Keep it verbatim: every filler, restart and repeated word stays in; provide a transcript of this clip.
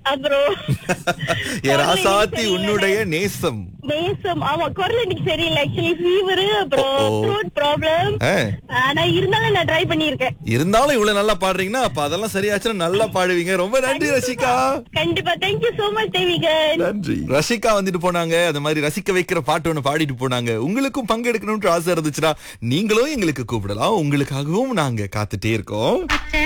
அப்புறம் என் ராசாத்தி உன்னுடைய நேசம். நேசம். ஆமா, குரல் இன்னைக்கு சரியில்லை. ஆக்சுவலி ஃபீவர், அப்புறம் ஓ, ஓ. Throat problem. ஆ. ஆனா இருந்தாலும் நான் ட்ரை பண்ணியிருக்கேன். இருந்தாலும் இவ்வளவு நல்லா பாடுறீங்கன்னா அப்ப அதெல்லாம் சரியாச்சுன்னா நல்லா பாடுவீங்க. ரொம்ப நன்றி ரசிகா. கண்டிப்பா. Thank you so much தேவிகன். நன்றி. ரசிகா வந்துட்டு போனாங்க. அந்த மாதிரி ரசிக்க வைக்கிற பாட்டு ஒண்ணு பாடிட்டு போனாங்க. உங்களுக்கும் பங்கெடுக்கணும்னு ஆசை இருந்துச்சுன்னா நீங்களும் எங்களுக்கு கூப்பிடலாம். உங்களுக்காகவும் நாங்க காத்துட்டே இருக்கோம்.